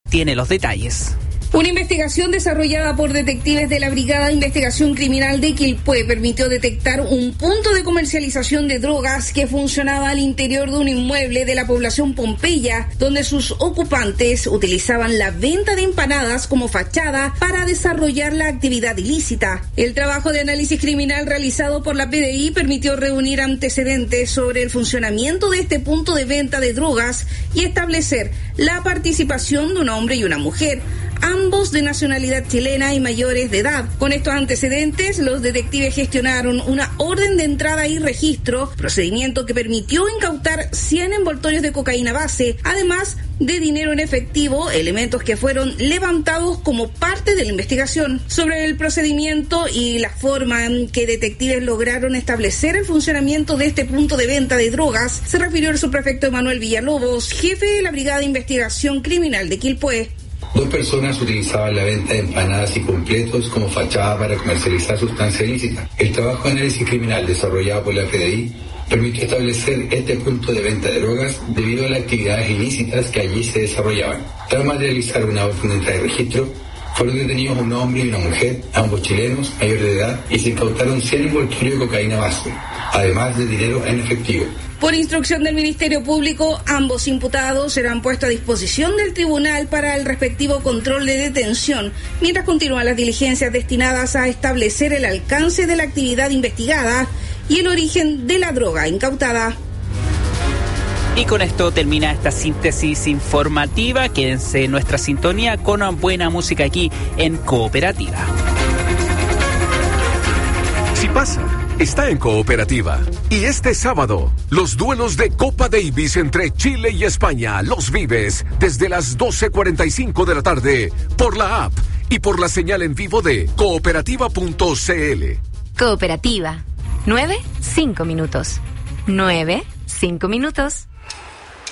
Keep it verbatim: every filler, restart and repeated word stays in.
tiene los detalles. Una investigación desarrollada por detectives de la Brigada de Investigación Criminal de Quilpué permitió detectar un punto de comercialización de drogas que funcionaba al interior de un inmueble de la población Pompeya, donde sus ocupantes utilizaban la venta de empanadas como fachada para desarrollar la actividad ilícita. El trabajo de análisis criminal realizado por la P D I permitió reunir antecedentes sobre el funcionamiento de este punto de venta de drogas y establecer la participación de un hombre y una mujer, ambos de nacionalidad chilena y mayores de edad. Con estos antecedentes, los detectives gestionaron una orden de entrada y registro, procedimiento que permitió incautar cien envoltorios de cocaína base, además de dinero en efectivo, elementos que fueron levantados como parte de la investigación. Sobre el procedimiento y la forma en que detectives lograron establecer el funcionamiento de este punto de venta de drogas, se refirió el subprefecto Emanuel Villalobos, jefe de la Brigada de Investigación Criminal de Quilpué. Dos personas utilizaban la venta de empanadas y completos como fachada para comercializar sustancia ilícita. El trabajo de análisis criminal desarrollado por la P D I permitió establecer este punto de venta de drogas debido a las actividades ilícitas que allí se desarrollaban. Tras materializar una orden de entrada y registro, fueron detenidos un hombre y una mujer, ambos chilenos, mayores de edad, y se incautaron cien envoltorios de cocaína base, además de dinero en efectivo. Por instrucción del Ministerio Público, ambos imputados serán puestos a disposición del tribunal para el respectivo control de detención, mientras continúan las diligencias destinadas a establecer el alcance de la actividad investigada y el origen de la droga incautada. Y con esto termina esta síntesis informativa. Quédense en nuestra sintonía con una buena música aquí en Cooperativa. Si pasa, está en Cooperativa. Y este sábado, los duelos de Copa Davis entre Chile y España los vives desde las doce cuarenta y cinco de la tarde por la app y por la señal en vivo de cooperativa punto c l. Cooperativa. Nueve, cinco minutos. Nueve, cinco minutos.